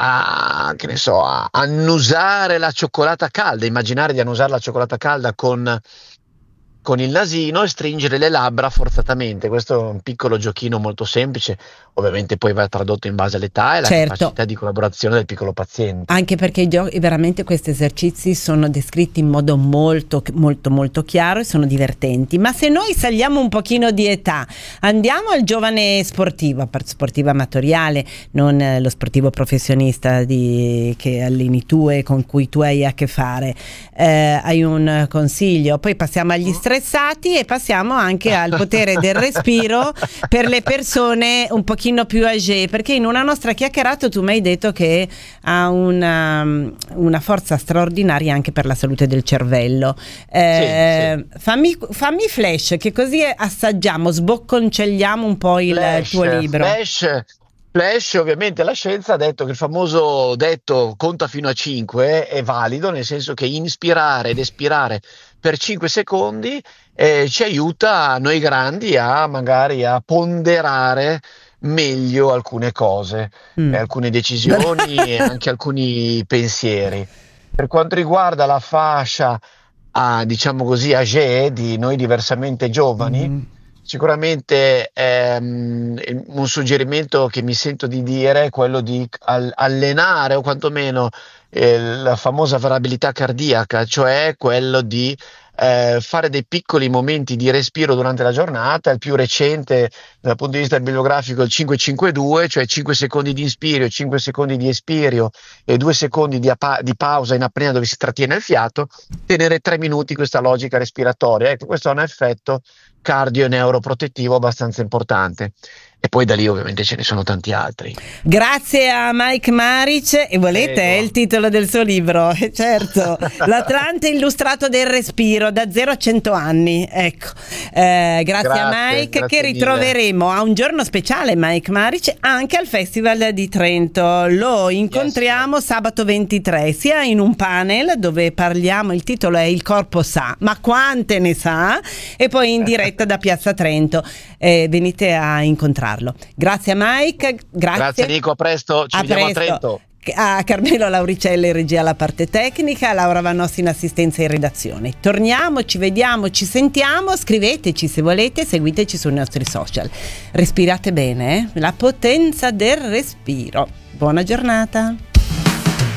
che ne so, a annusare la cioccolata calda, immaginare di annusare la cioccolata calda con il nasino e stringere le labbra forzatamente. Questo è un piccolo giochino molto semplice, ovviamente poi va tradotto in base all'età e alla Certo. capacità di collaborazione del piccolo paziente. Anche perché veramente questi esercizi sono descritti in modo molto molto molto chiaro e sono divertenti. Ma se noi saliamo un pochino di età, andiamo al giovane sportivo amatoriale, non lo sportivo professionista che alleni tu e con cui tu hai a che fare. Hai un consiglio? Poi passiamo agli stressati e passiamo anche al potere del respiro per le persone un pochino più âgé, perché in una nostra chiacchierata tu mi hai detto che ha una forza straordinaria anche per la salute del cervello. Sì. Fammi flash, che così assaggiamo, sbocconcelliamo un po' il tuo libro. Flash, ovviamente la scienza ha detto che il famoso detto conta fino a 5 è valido, nel senso che inspirare ed espirare per 5 secondi ci aiuta noi grandi magari a ponderare meglio alcune cose, Mm. alcune decisioni e anche alcuni pensieri. Per quanto riguarda la fascia, diciamo così, âgée di noi diversamente giovani, Mm. sicuramente un suggerimento che mi sento di dire è quello di allenare o quantomeno la famosa variabilità cardiaca, cioè quello di fare dei piccoli momenti di respiro durante la giornata. Il più recente dal punto di vista bibliografico è il 5-5-2, cioè 5 secondi di inspirio, 5 secondi di espirio e 2 secondi di pausa in apnea dove si trattiene il fiato, tenere 3 minuti questa logica respiratoria. Ecco, questo ha un effetto cardio e neuroprotettivo abbastanza importante. E poi da lì ovviamente ce ne sono tanti altri. Grazie a Mike Maric, e volete è il Prego. titolo del suo libro, certo, l'Atlante illustrato del respiro da 0 a 100 anni, ecco. Grazie a Mike, che grazie mille. ritroveremo a un giorno speciale, Mike Maric, anche al Festival di Trento. Lo incontriamo sabato 23, sia in un panel dove parliamo, il titolo è Il corpo sa, ma quante ne sa, e poi in diretta da Piazza Trento. Venite a incontrarlo. Grazie a Mike, Grazie Nico, a presto, ci vediamo a Trento. A Carmelo Lauricelli in regia alla parte tecnica, a Laura Vanossi in assistenza in redazione. Torniamo, ci vediamo, ci sentiamo, scriveteci se volete, seguiteci sui nostri social. Respirate bene, la potenza del respiro. Buona giornata.